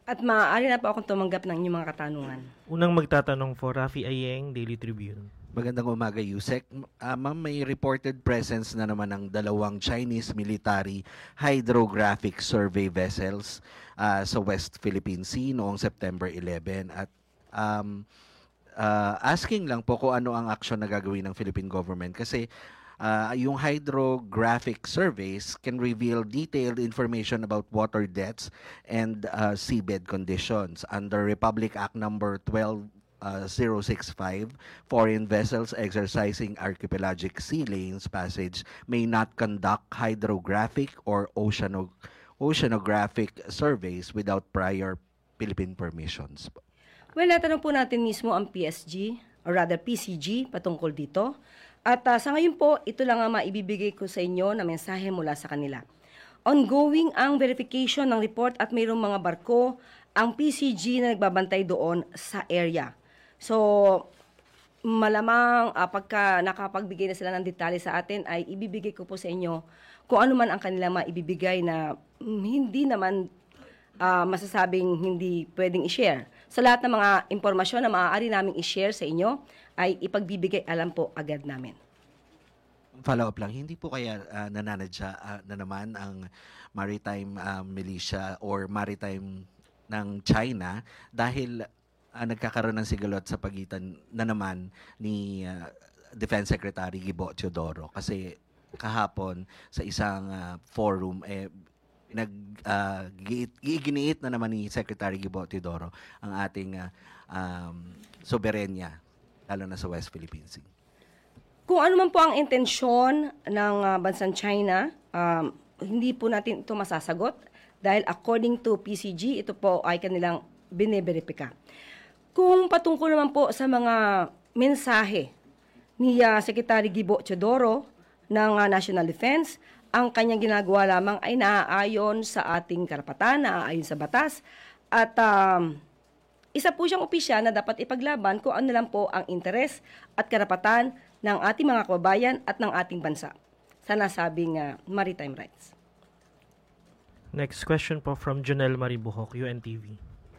At maaari na po akong tumanggap ng inyong mga katanungan. Unang magtatanong po, Rafi Ayeng, Daily Tribune. Magandang umaga, Yusek. Ma'am, may reported presence na naman ng dalawang Chinese military hydrographic survey vessels sa West Philippine Sea noong September 11. At asking lang po kung ano ang aksyon na gagawin ng Philippine government kasi yung hydrographic surveys can reveal detailed information about water depths and seabed conditions. Under Republic Act number 12065, foreign vessels exercising archipelagic sea lanes passage may not conduct hydrographic or oceanographic surveys without prior Philippine permissions. Well, natanong po natin mismo ang PSG, or rather PCG, patungkol dito. At sa ngayon po, ito lang ang maibibigay ko sa inyo na mensahe mula sa kanila. Ongoing ang verification ng report at mayroong mga barko ang PCG na nagbabantay doon sa area. So, malamang pagka nakapagbigay na sila ng detalye sa atin ay ibibigay ko po sa inyo kung ano man ang kanila maibibigay na hindi naman masasabing hindi pwedeng i-share. Sa lahat ng mga impormasyon na maaari namin i-share sa inyo ay ipagbibigay alam po agad namin. Follow-up lang, hindi po kaya nananadya na naman ang maritime militia or maritime ng China dahil nagkakaroon ng sigalot sa pagitan na naman ni Defense Secretary Gibo Teodoro kasi kahapon sa isang forum giniit na naman ni Secretary Gibo Teodoro ang ating soberenya lalo na sa West Philippine Sea. Kung ano man po ang intensyon ng bansang China, hindi po natin ito masasagot dahil according to PCG, ito po ay kanilang biniberipika. Kung patungkol naman po sa mga mensahe ni Secretary Gibo Teodoro ng National Defense, ang kanyang ginagawa lamang ay naaayon sa ating karapatan, naaayon sa batas, at isa po siyang opisyal na dapat ipaglaban kung ano lang po ang interes at karapatan ng ating mga kababayan at ng ating bansa sa nasabing maritime rights. Next question po from Jonel Maribuhok, UNTV.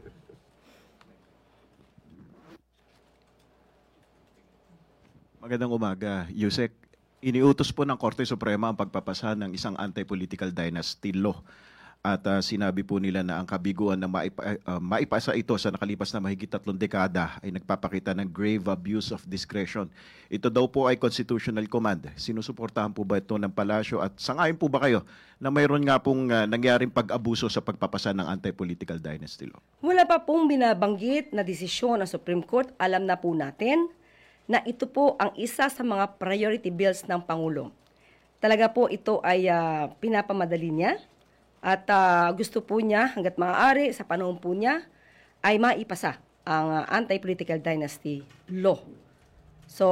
Magandang umaga, Yusek. Iniutos po ng Korte Suprema ang pagpapasa ng isang anti-political dynasty law. At sinabi po nila na ang kabiguan na maipasa ito sa nakalipas na mahigit 3 dekada ay nagpapakita ng grave abuse of discretion. Ito daw po ay constitutional command. Sinusuportahan po ba ito ng palasyo at sangayon po ba kayo na mayroon nga pong nangyaring pag-abuso sa pagpapasa ng anti-political dynasty law? Wala pa pong binabanggit na desisyon ng Supreme Court. Alam na po natin na ito po ang isa sa mga priority bills ng Pangulo. Talaga po ito ay pinapamadali niya at gusto po niya hanggat maaari sa panahon po niya ay maipasa ang anti-political dynasty law. So,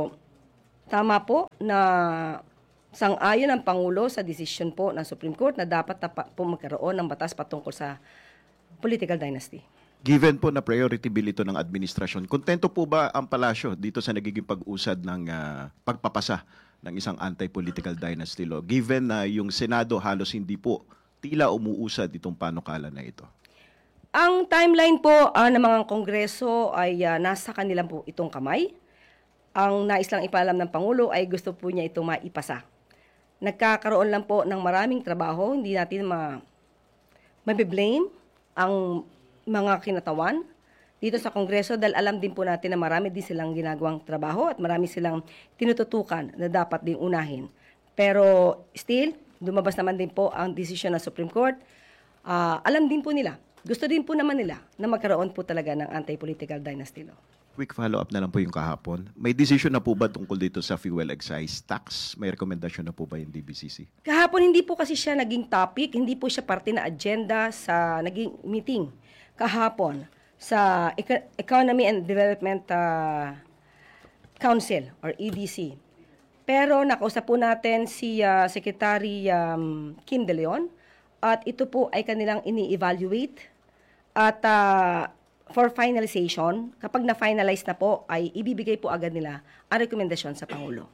tama po na sang-ayon ang Pangulo sa desisyon po ng Supreme Court na dapat na po magkaroon ng batas patungkol sa political dynasty. Given po na priority bill ito ng administrasyon, kontento po ba ang palasyo dito sa nagiging pag-usad ng pagpapasa ng isang anti-political dynasty law? Given na yung Senado halos hindi po tila umuusad itong panukala na ito. Ang timeline po ng mga kongreso ay nasa kanilang po itong kamay. Ang nais lang ipaalam ng Pangulo ay gusto po niya itong maipasa. Nagkakaroon lang po ng maraming trabaho, hindi natin mabiblame ang mga kinatawan dito sa Kongreso dahil alam din po natin na marami din silang ginagawang trabaho at marami silang tinututukan na dapat din unahin. Pero still, lumabas naman din po ang desisyon ng Supreme Court. Alam din po nila, gusto din po naman nila na magkaroon po talaga ng anti-political dynasty law. Quick follow-up na lang po yung kahapon. May decision na po ba tungkol dito sa fuel excise tax? May rekomendasyon na po ba yung DBCC? Kahapon hindi po kasi siya naging topic, hindi po siya parte na agenda sa naging meeting kahapon sa Economy and Development Council or EDC. Pero nakausap po natin si Secretary Kim De Leon at ito po ay kanilang ini-evaluate at for finalization, kapag na-finalize na po ay ibibigay po agad nila ang rekomendasyon sa Pangulo.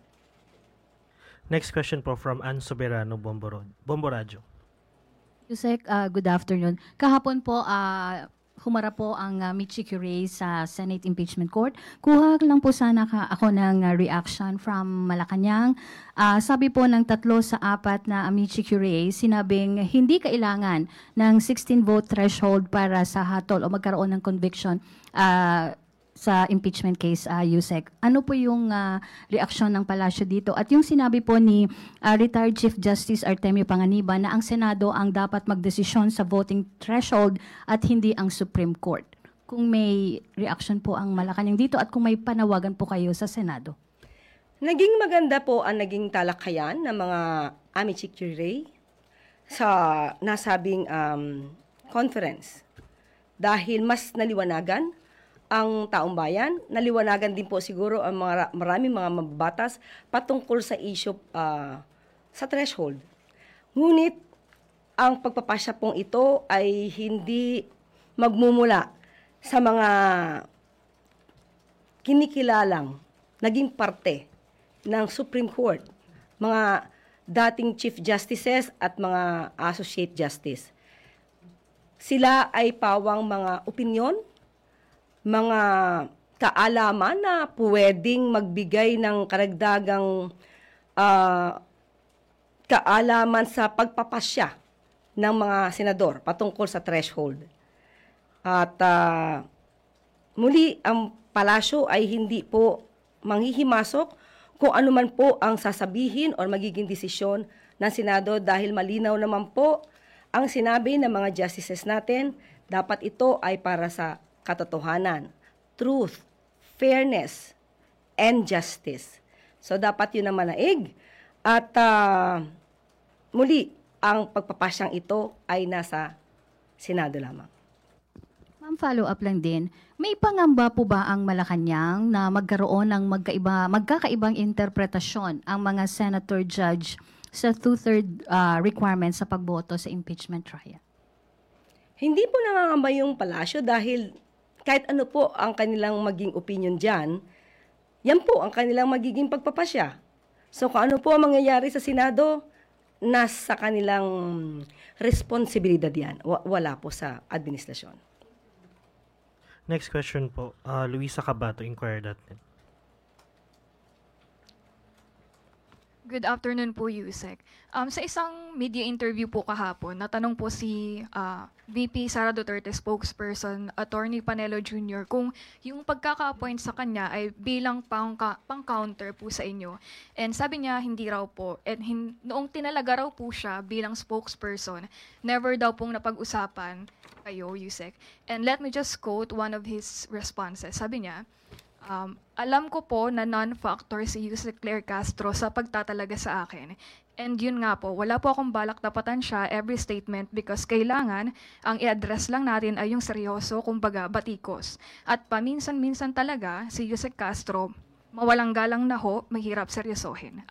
Next question po from Ann Soberano, Bomboradyo. Yusek, good afternoon. Kahapon po, humarap po ang Michi Curie sa Senate Impeachment Court. Kuha lang po sana ako ng reaction from Malacanang. Sabi po ng 3 sa 4 na Michi Curie, sinabing hindi kailangan ng 16-vote threshold para sa hatol o magkaroon ng conviction sa impeachment case, Yusek. Ano po yung reaksyon ng palasyo dito? At yung sinabi po ni retired Chief Justice Artemio Panganiban na ang Senado ang dapat magdesisyon sa voting threshold at hindi ang Supreme Court. Kung may reaction po ang Malacanang dito at kung may panawagan po kayo sa Senado. Naging maganda po ang naging talakayan ng mga Amici Curie sa nasabing conference dahil mas naliwanagan ang taong bayan, naliwanagan din po siguro ang maraming mga mababatas patungkol sa issue sa threshold. Ngunit ang pagpapasya pong ito ay hindi magmumula sa mga kinikilalang naging parte ng Supreme Court, mga dating Chief Justices at mga Associate Justice. Sila ay pawang mga opinyon, mga kaalaman na pwedeng magbigay ng karagdagang kaalaman sa pagpapasya ng mga senador patungkol sa threshold. At muli, ang palasyo ay hindi po manghihimasok kung ano man po ang sasabihin o magiging desisyon ng Senado dahil malinaw naman po ang sinabi ng mga justices natin, dapat ito ay para sa katotohanan, truth, fairness, and justice. So, dapat yun ang manaig. At muli, ang pagpapasyang ito ay nasa Senado lamang. Ma'am, follow-up lang din. May pangamba po ba ang Malacanang na magkaroon ng magkakaibang interpretasyon ang mga senator judge sa 2/3 requirement sa pagboto sa impeachment trial? Hindi po nangangamba yung palasyo dahil kahit ano po ang kanilang maging opinion dyan, yan po ang kanilang magiging pagpapasya. So kung ano po ang mangyayari sa Senado, nasa kanilang responsibilidad yan. Wala po sa administrasyon. Next question po, Luisa Cabato, Inquirer.net. Good afternoon po, Yusek. Sa isang media interview po kahapon, natanong po si VP Sara Duterte spokesperson, Attorney Panelo Jr., kung yung pagkaka-appoint sa kanya ay bilang pang-counter po sa inyo. And sabi niya, hindi raw po. And noong tinalaga raw po siya bilang spokesperson, never daw pong napag-usapan kayo, Yusek. And let me just quote one of his responses. Sabi niya, alam ko po na non-factor si Yusek Claire Castro sa pagtatalaga sa akin. And yun nga po, wala po akong balak tapatan siya every statement because kailangan ang i-address lang natin ay yung seryoso, kumbaga batikos. At paminsan-minsan talaga si Yusek Castro, mawalang galang na ho, mahirap seryosohin.